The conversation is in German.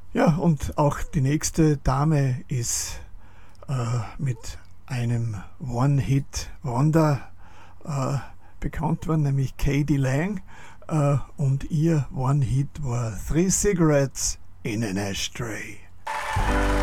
Ja, und auch die nächste Dame ist mit einem One-Hit-Wonder bekannt worden, nämlich Katie Lang. Und ihr One-Hit war Three Cigarettes in an Ashtray.